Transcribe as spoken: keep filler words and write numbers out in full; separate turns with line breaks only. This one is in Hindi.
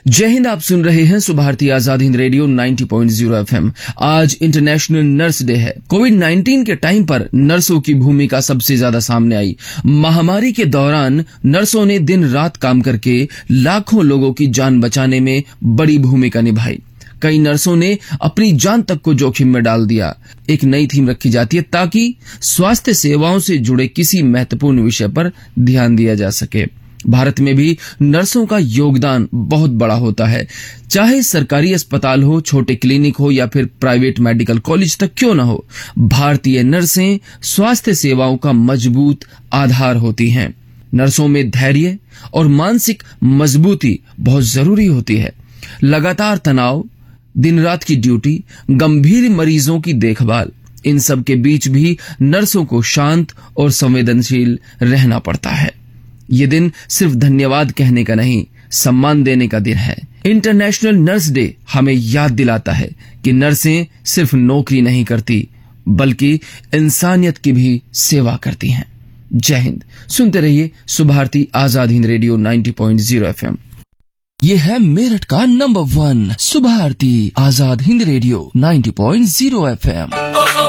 जय हिंद। आप सुन रहे हैं सुभारती आजाद हिंद रेडियो नब्बे पॉइंट शून्य एफएम। आज इंटरनेशनल नर्स डे है। कोविड नाइन्टीन के टाइम पर नर्सों की भूमिका सबसे ज्यादा सामने आई। महामारी के दौरान नर्सों ने दिन रात काम करके लाखों लोगों की जान बचाने में बड़ी भूमिका निभाई। कई नर्सों ने अपनी जान तक को जोखिम में डाल दिया। एक नई थीम रखी जाती है ताकि स्वास्थ्य सेवाओं से जुड़े किसी महत्वपूर्ण विषय पर ध्यान दिया जा सके। भारत में भी नर्सों का योगदान बहुत बड़ा होता है। चाहे सरकारी अस्पताल हो, छोटे क्लिनिक हो या फिर प्राइवेट मेडिकल कॉलेज तक क्यों न हो, भारतीय नर्सें स्वास्थ्य सेवाओं का मजबूत आधार होती हैं। नर्सों में धैर्य और मानसिक मजबूती बहुत जरूरी होती है। लगातार तनाव, दिन रात की ड्यूटी, गंभीर मरीजों की देखभाल, इन सब के बीच भी नर्सों को शांत और संवेदनशील रहना पड़ता है। ये दिन सिर्फ धन्यवाद कहने का नहीं, सम्मान देने का दिन है। इंटरनेशनल नर्स डे हमें याद दिलाता है कि नर्सें सिर्फ नौकरी नहीं करती, बल्कि इंसानियत की भी सेवा करती हैं। जय हिंद। सुनते रहिए सुभारती आजाद हिंद रेडियो नब्बे पॉइंट शून्य एफएम। ये है मेरठ का number one Subharti Azad Hind radio नब्बे पॉइंट शून्य एफएम।